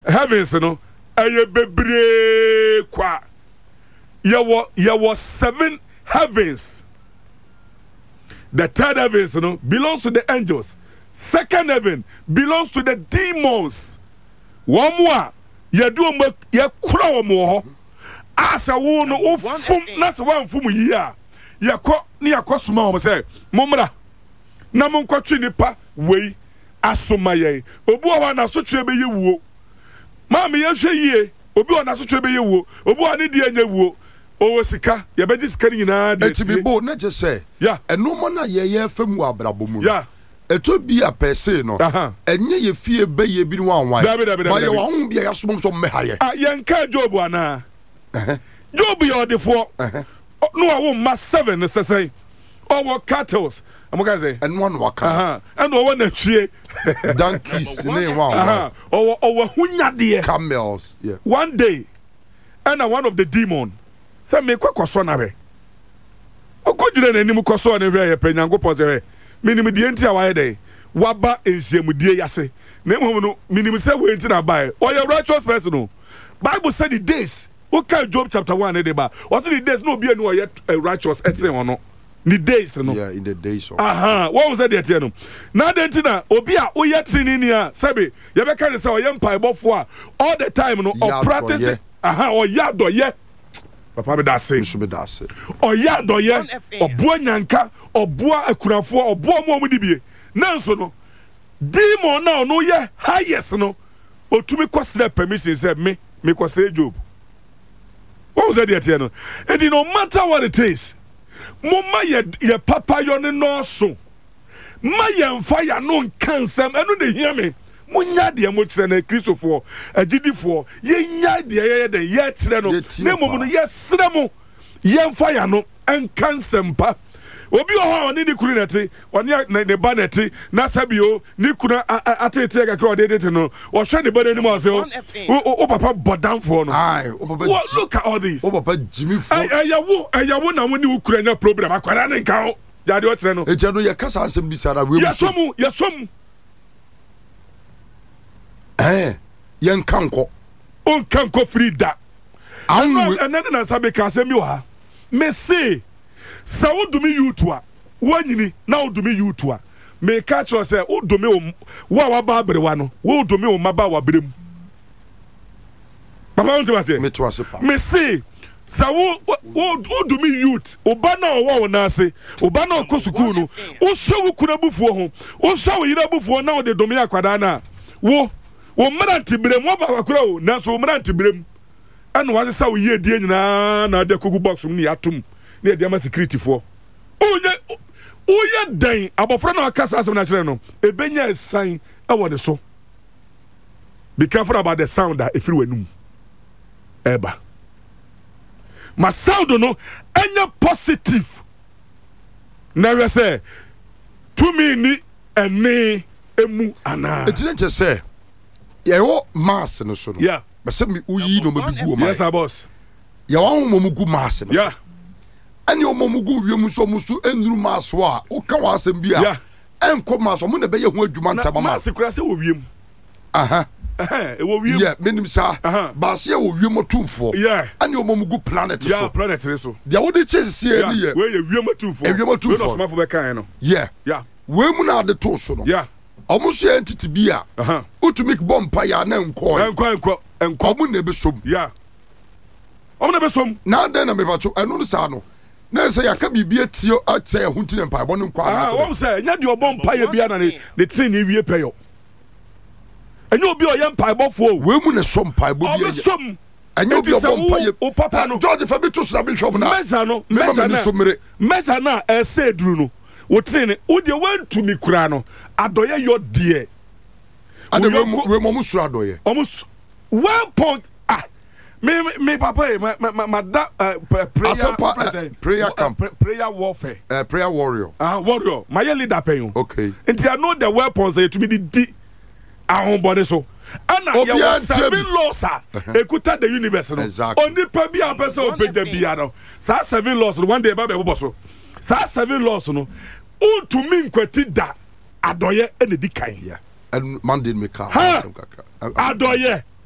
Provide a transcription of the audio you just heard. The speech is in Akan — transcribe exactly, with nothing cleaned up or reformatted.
heavens no eye bebre kwa yawo yawo seven heavens. The third heavens no belongs to the angels. Second heaven belongs to the demons. One more yadu mo yakura wo mo ho asa wo no ofum na se wan fum yi a yakọ ne yakọ soma wo say momra na monkotwe nipa wei asoma ye obi wa na so twe be ye wuo ma me ye hwe yie obi wa na so twe be ye wuo obi wa ne die anya wuo owo sika ye be sika nyina de eti bi bo na je say ya eno mo na ye ye fam wa abrabomu ya eto bi a pese no enye ye fie be ye bi wan wan ba ye wan bia ya so so me haye ah ye nka Job ana Job ye odefo no a wo ma seven sesai owo cattle amoka say and one waka and owo na twie donkeys ne wan owo owo hunyade camels yeah one day and one of the demon say me kwakwaso na be okojire na nim kwaso na hwe ye panyango pose minim die nti a waye dey waba ensiamudie yase na mmom no minim say we nti na bai or your righteous person no Bible said the days okay Job chapter one e dey ba what the days no be anu or yet righteous etsen ono the days no yeah in the days of aha what was that there no na den ti na obi a oyet tinini a sabe ye be kan say oyem paibofo a all the time no or practice aha or yadoye papa be da say so be da say or yadoye obo nyanka obua akurafo obo mo mu dibie nanso no demon na no ye highest no otumi kwasere permission say me me kwasere Job what was that there no and no matter what it is mama ye ye papa yo ne no so ma ye mfa ya no kansam eno de hia me munya de mo kire na Christopher agidifo ye nya de ye de ye kire no na mom no ye sere mo ye mfa ya no en kansam pa obi o ha oni ni kuru neti oni ne ba neti na sabio ni kuna atete ga kro de de no o hwe ne bode ni mo se o papa bodan for no ai o papa look at all this o papa Jimmy for ayawo ayawo na woni ukura nya program akwara ne nka o ya de o tere no e je no ye kasa asem bi sara we ya somu ya somu eh ye nkanko on kanko frida anu enene na sabe ka asem bi wa me say sa wodumi yutua wanyini na wodumi yutua me ka tro say wodumi wo wa ba abrewa no wodumi wo maba wa brem papa wonte ba say me to ase pa me say sa wo wodumi youth oba na wo wo na ase oba na ko sukuu no wo hwe kuna bufuo ho wo hwe wo yira bufuo na wo de domi akwada na wo wo mranti brem wo ba wakura wo na so mranti brem anu wa sa wo ye die nyina na de kugu box mu ni atum ne de ama security for oye oye dan abofra na akasa asem na kire no ebenya esan e wo ne so be careful about the sound that if you wenum eba ma sound no enya positive na we say to me ni ene emu ana etine je say ye wo mass no so no yeah be say me uyi no mabigu o ma yes boss ye wo mo mugu mass no yeah ani o momugu wiemu so musu enuru maso a o ka wa asem bi a enko maso mo na be ye ho adwuma ntaba ma maso kura se wo wiem aha eh e wo wiem yeah menim sa ba se wo wiemu tumfo ani o momugu planet so yeah planet so dia wo de chase se ni ye we ye wiemu tumfo e wiemu tumfo we no smafo be kan no yeah yeah we mu na de to so no yeah omuso entity bi a aha utumik bompa ya na enko enko enko enko omu na be som yeah omu na be som na den na me bato enu sa no na say yaka bibie tio atse ehunti mpa bo nkwa na ah won say nya de obon mpa ye bia na ne de tin ni wie peyo enyo obi o ye mpa bofo we mu ne so mpa bo bia ye enyo obi obon mpa ye o papa no George fa bi to so bi shop na meza no meza na meza na e say duru no wo tin wo de wantu mi kura no adoye yo de ade we we mo musura adoye omus one point ah me me papa ma ma ma da prayer prayer camp prayer warfare uh, prayer warrior ah warrior my leader pen okay nti I know the weapons that to me di ahonbone so ana ya seven laws ekuta the universe no oni pa bi a person obeja bia no sa seven laws one day ba be bobo so sa seven laws no untumi nkwati da adoye ene di kan yeah and man did me car adoye